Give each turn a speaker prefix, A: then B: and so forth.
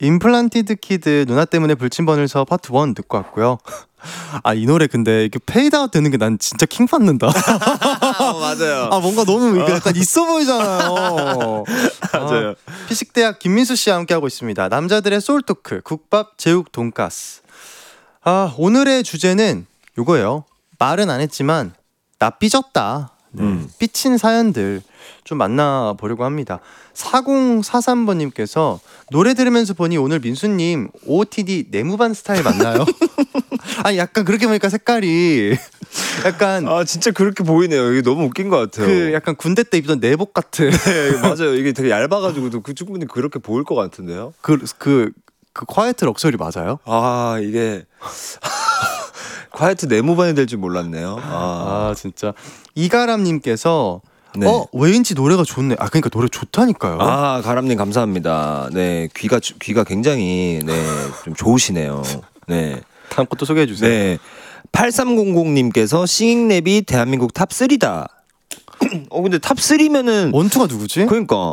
A: 임플란티드 키드 누나 때문에 불침번을 서 파트 1 듣고 왔고요. 이 노래 근데 이게 페이드아웃 되는 게 난 진짜 킹 받는다.
B: 맞아요.
A: 뭔가 너무 이게 약간 있어 보이잖아요.
B: 맞아요.
A: 피식대학 김민수 씨와 함께하고 있습니다. 남자들의 소울토크 국밥 제육 돈가스. 오늘의 주제는 요거예요. 말은 안 했지만 나 삐졌다. 삐친 사연들 좀 만나보려고 합니다. 4043번님께서 노래 들으면서 보니 오늘 민수님 OOTD 내무반 스타일 맞나요? 약간 그렇게 보니까 색깔이 약간
B: 진짜 그렇게 보이네요. 이게 너무 웃긴 것 같아요.
A: 그 약간 군대 때 입던 내복 같은.
B: 네, 맞아요. 이게 되게 얇아가지고도 충분히 그렇게 보일 것 같은데요.
A: 그 콰이트 럭셔리 맞아요?
B: 이게 콰이트 내무반이 될 줄 몰랐네요.
A: 진짜 이가람님께서
B: 네.
A: 왜인지 노래가 좋네. 그러니까 노래 좋다니까요.
B: 가람님 감사합니다. 네, 귀가 굉장히 좀 좋으시네요. 네.
A: 다음 것도 소개해 주세요.
B: 네. 8300님께서 싱잉랩이 대한민국 탑3다. 근데 탑3면은
A: 원투가 누구지?
B: 그러니까